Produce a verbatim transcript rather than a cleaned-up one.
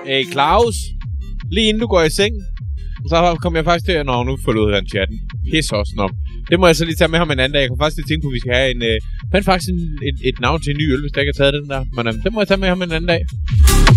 Hey Claus, lige inden du går i seng, så kom jeg faktisk til at... Nå, nu forlod han chatten. Pis også, nå. Det må jeg så lige tage med ham en anden dag. Jeg kan faktisk lige tænke på, at vi skal have en... Øh, fandt faktisk en, et, et navn til en ny øl, hvis der ikke er taget den der. Men øh, det må jeg tage med ham en anden dag.